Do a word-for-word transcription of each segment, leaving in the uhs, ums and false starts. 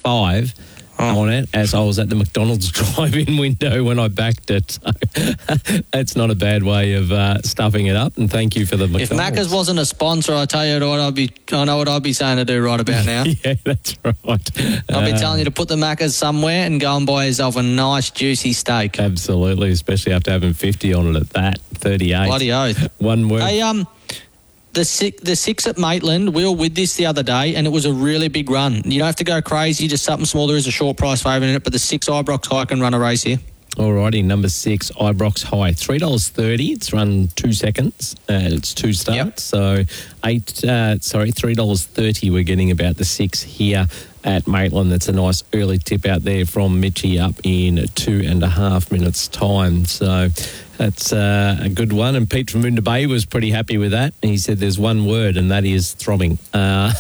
five oh. on it as I was at the McDonald's drive-in window when I backed it. So that's not a bad way of uh, stuffing it up. And thank you for the McDonald's. If Macca's wasn't a sponsor, I tell you what, I'd be, I know what I'd be saying to do right about now. Yeah, that's right. I'll be uh, telling you to put the Macca's somewhere and go and buy yourself a nice juicy steak. Absolutely, especially after having fifty on it at that, thirty-eight. Bloody oath. One word. Hey, um, the six, the six at Maitland, we were with this the other day, and it was a really big run. You don't have to go crazy, just something small. There is a short price favourite in it, but the six Ibrox High can run a race here. Alrighty, number six, Ibrox High, three dollars thirty. It's run two seconds. Uh, it's two starts, yep. so eight. Uh, sorry, three dollars thirty. We're getting about the six here at Maitland. That's a nice early tip out there from Mitchie up in two and a half minutes' time. So that's uh, a good one. And Pete from Moonda Bay was pretty happy with that. He said there's one word, and that is throbbing. Uh,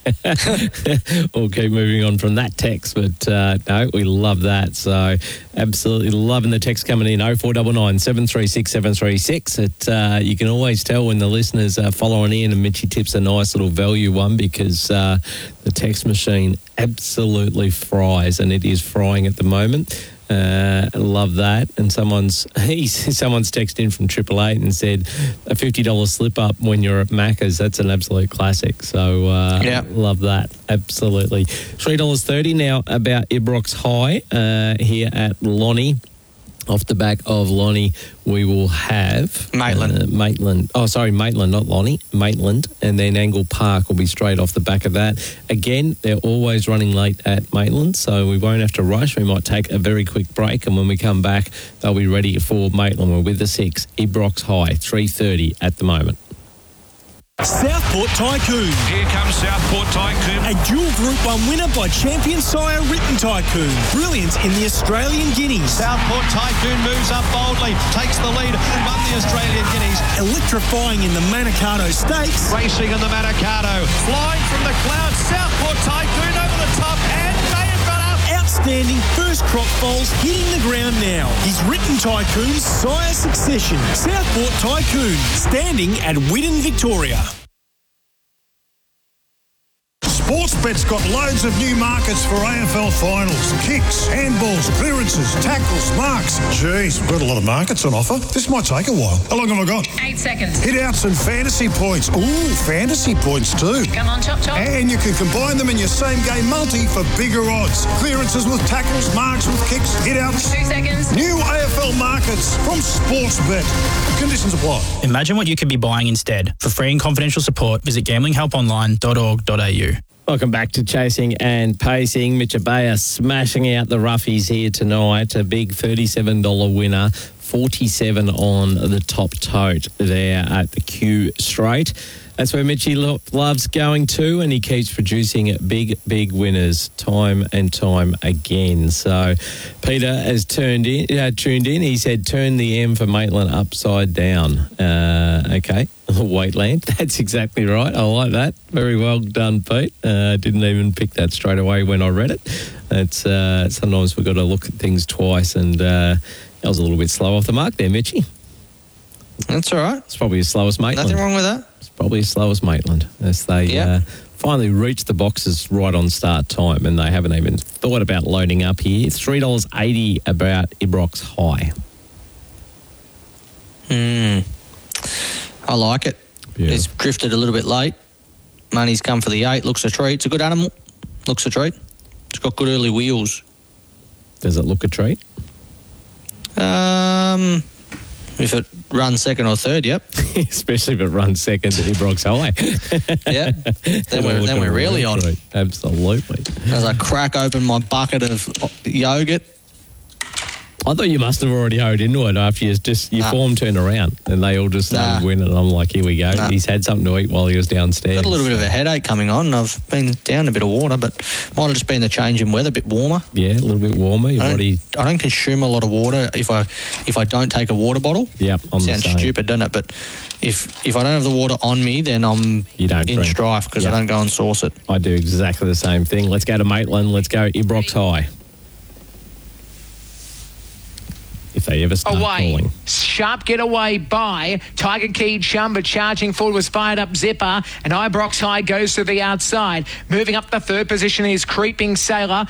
we'll keep moving on from that text, but uh, no, we love that. So absolutely loving the text coming in. oh four nine nine, seven three six, seven three six. It, uh, you can always tell when the listeners are following in, and Mitchie tips a nice little value one because uh, the text machine absolutely fries, and it is frying at the moment. Uh, love that. And someone's he's, someone's texted in from Triple Eight and said a fifty dollars slip up when you're at Macca's. That's an absolute classic. So uh, yeah. love that. Absolutely. three dollars thirty now about Ibrox High uh, here at Lonnie. Off the back of Lonnie, we will have Maitland. Uh, Maitland. Oh, sorry, Maitland, not Lonnie. Maitland. And then Angle Park will be straight off the back of that. Again, they're always running late at Maitland, so we won't have to rush. We might take a very quick break, and when we come back, they'll be ready for Maitland. We're with the six, Ibrox High, three thirty at the moment. Southport Tycoon. Here comes Southport Tycoon. A dual Group one winner by champion sire Written Tycoon. Brilliance in the Australian Guineas. Southport Tycoon moves up boldly, takes the lead and won the Australian Guineas. Electrifying in the Manikato Stakes. Racing in the Manikato. Flying from the clouds, Southport Tycoon over the top and they have got up. Outstanding first crop foals hitting the ground now. He's Written Tycoon's sire succession. Southport Tycoon, standing at Widden, Victoria. Sportsbet's got loads of new markets for A F L finals. Kicks, handballs, clearances, tackles, marks. Jeez, we've got a lot of markets on offer. This might take a while. How long have I got? Eight seconds. Hit-outs and fantasy points. Ooh, fantasy points too. Come on, chop, chop. And you can combine them in your same-game multi for bigger odds. Clearances with tackles, marks with kicks, hit-outs. Two seconds. New A F L markets from Sportsbet. Conditions apply. Imagine what you could be buying instead. For free and confidential support, visit gambling help online dot org dot a u. Welcome back to Chasing and Pacing. Mitch Abaya smashing out the roughies here tonight. A big thirty-seven dollars winner, forty-seven on the top tote there at the Q Straight. That's where Mitchie lo- loves going to, and he keeps producing big, big winners time and time again. So Peter has turned in, uh, tuned in. He said, turn the M for Maitland upside down. Uh, okay. Weightland. That's exactly right. I like that. Very well done, Pete. Uh, didn't even pick that straight away when I read it. It's uh, sometimes we've got to look at things twice, and uh, I was a little bit slow off the mark there, Mitchie. That's all right. It's probably as slow as Maitland. Nothing wrong with that. It's probably as slow as Maitland as they yep. uh, finally reach the boxes right on start time, and they haven't even thought about loading up here. three dollars eighty about Ibrox High. Hmm. I like it. Yeah. It's drifted a little bit late. Money's come for the eight. Looks a treat. It's a good animal. Looks a treat. It's got good early wheels. Does it look a treat? Um, if it runs second or third, yep. Especially if it runs second to Ibrox High. Yeah. Then we're, then we're really on. Treat. Absolutely. As I crack open my bucket of yogurt. I thought you must have already hoed into it after you just your nah. form turned around and they all just started nah. winning. And I'm like, here we go. Nah. He's had something to eat while he was downstairs. Got a little bit of a headache coming on. I've been down a bit of water, but might have just been the change in weather, a bit warmer. Yeah, a little bit warmer. Your I don't, body. I don't consume a lot of water if I if I don't take a water bottle. Yeah, I'm sounds the same. stupid, doesn't it? But if if I don't have the water on me, then I'm you don't in drink. strife because yep. I don't go and source it. I do exactly the same thing. Let's go to Maitland. Let's go Ibrox High. If they ever start away. calling. Sharp getaway by Tiger Keyed Shumba, charging forward was fired up Zipper, and Ibrox High goes to the outside. Moving up the third position is Creeping Sailor.